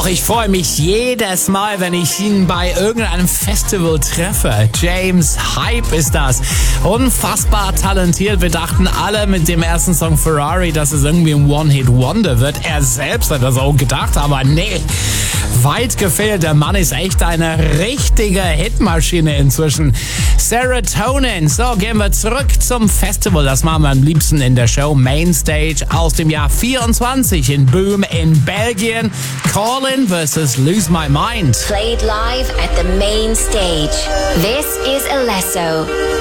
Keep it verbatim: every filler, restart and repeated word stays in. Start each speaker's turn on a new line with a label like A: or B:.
A: ich freue mich jedes Mal, wenn ich ihn bei irgendeinem Festival treffe. James Hype ist das. Unfassbar talentiert. Wir dachten alle mit dem ersten Song Ferrari, dass es irgendwie ein One-Hit-Wonder wird. Er selbst hat das auch gedacht, aber nee. Weit gefehlt. Der Mann ist echt eine richtige Hitmaschine inzwischen. Serotonin. So, gehen wir zurück zum Festival. Das machen wir am liebsten in der Show Mainstage aus dem Jahr vierundzwanzig in Boom in Belgien. Callin versus Lose My Mind.
B: Played live at the main stage. This is Alesso.